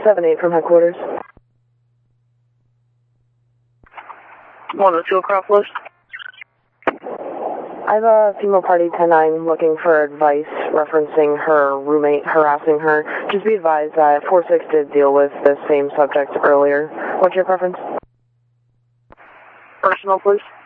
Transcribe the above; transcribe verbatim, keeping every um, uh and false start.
seven eight from headquarters. one oh two Acropolis. I have a female party ten nine looking for advice referencing her roommate harassing her. Just be advised that four six did deal with the same subject earlier. What's your preference? Personal, please.